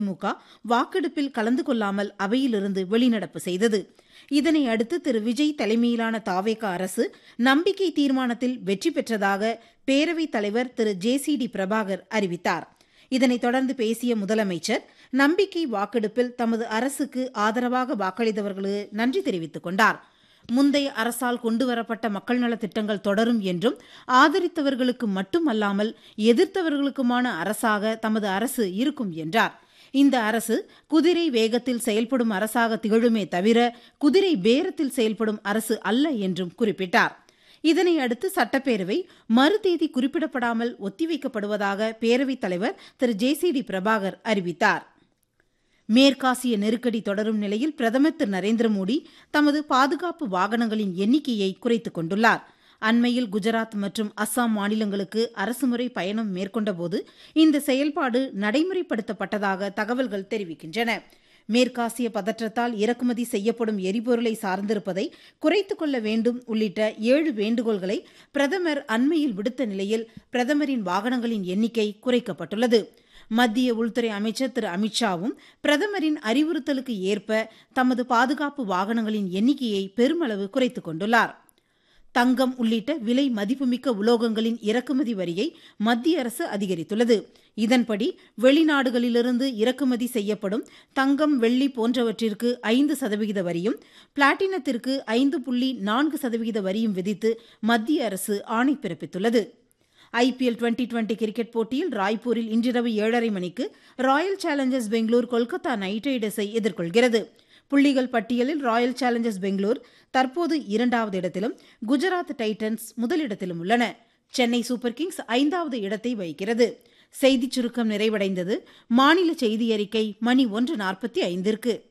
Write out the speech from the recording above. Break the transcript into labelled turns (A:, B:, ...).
A: திமுக வாக்கெடுப்பில் கலந்து கொள்ளாமல் அவையிலிருந்து வெளிநடப்பு செய்தது. இதனை அடுத்து திரு விஜய் தலைமையிலான தாவேகா அரசு நம்பிக்கை தீர்மானத்தில் வெற்றி பெற்றதாக பேரவைத் தலைவர் திரு ஜே.சி.டி. பிரபாகர் அறிவித்தார். இதனைத் தொடர்ந்து பேசிய முதலமைச்சர் நம்பிக்கை வாக்கெடுப்பில் தமது அரசுக்கு ஆதரவாக வாக்களித்தவர்களுக்கு நன்றி தெரிவித்துக் கொண்டார். முந்தைய அரசால் கொண்டுவரப்பட்ட மக்கள் நலத் திட்டங்கள் தொடரும் என்றும் ஆதரித்தவர்களுக்கு மட்டுமல்லாமல் எதிர்த்தவர்களுக்குமான அரசாக தமது அரசு இருக்கும் என்றார். இந்த அரசு குதிரை வேகத்தில் செயல்படும் அரசாக திகழுமே தவிர குதிரை பேரத்தில் செயல்படும் அரசு அல்ல என்றும் குறிப்பிட்டார். இதனை அடுத்து சட்டப்பேரவை மறுதேதி குறிப்பிடப்படாமல் ஒத்திவைக்கப்படுவதாக பேரவைத் தலைவர் திரு ஜே.சி.டி. பிரபாகர் அறிவித்தார். மேற்காசிய நெருக்கடி தொடரும் நிலையில் பிரதமர் திரு நரேந்திர மோடி தமது பாதுகாப்பு வாகனங்களின் எண்ணிக்கையை குறைத்துக் கொண்டுள்ளார். அண்மையில் குஜராத் மற்றும் அஸ்ஸாம் மாநிலங்களுக்கு அரசுமுறை பயணம் மேற்கொண்டபோது இந்த செயல்பாடு நடைமுறைப்படுத்தப்பட்டதாக தகவல்கள் தெரிவிக்கின்றன. மேற்காசிய பதற்றத்தால் இறக்குமதி செய்யப்படும் எரிபொருளை சார்ந்திருப்பதை குறைத்துக் கொள்ள வேண்டும் உள்ளிட்ட 7 வேண்டுகோள்களை பிரதமர் அண்மையில் விடுத்த நிலையில் பிரதமரின் வாகனங்களின் எண்ணிக்கை குறைக்கப்பட்டுள்ளது. மத்திய உள்துறை அமைச்சர் திரு அமித்ஷாவும் பிரதமரின் அறிவுறுத்தலுக்கு ஏற்ப தமது பாதுகாப்பு வாகனங்களின் எண்ணிக்கையை பெருமளவு குறைத்துக் கொண்டுள்ளார். தங்கம் உள்ளிட்ட விலை மதிப்புமிக்க உலோகங்களின் இறக்குமதி வரியை மத்திய அரசு அதிகரித்துள்ளது. இதன்படி வெளிநாடுகளிலிருந்து இறக்குமதி செய்யப்படும் தங்கம், வெள்ளி போன்றவற்றிற்கு 5% வரியும், பிளாட்டினத்திற்கு 5.4% வரியும் விதித்து மத்திய அரசு ஆணை பிறப்பித்துள்ளது. ஐபிஎல் டுவெண்டி கிரிக்கெட் போட்டியில் ராய்ப்பூரில் இன்றிரவு 7:30 மணிக்கு Royal Challengers Bangalore Kolkata night ரைடர்ஸை எதிர்கொள்கிறது. புள்ளிகள் பட்டியலில் ராயல் சேலஞ்சர்ஸ் பெங்களூர் தற்போது 2வது இடத்திலும், குஜராத் டைட்டன்ஸ் முதலிடத்திலும் உள்ளன. சென்னை சூப்பர் கிங்ஸ் 5வது இடத்தை வகிக்கிறது. செய்திச் சுருக்கம் நிறைவடைந்தது. மாநில செய்தி அறிக்கை மணி 1:45.